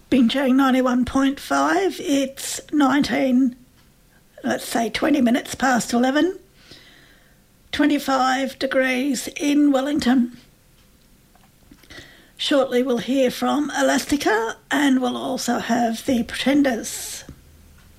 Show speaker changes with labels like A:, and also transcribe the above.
A: Binchang 91.5. It's 20 minutes past 11. 25 degrees in Wellington. Shortly we'll hear from Elastica, and we'll also have the Pretenders.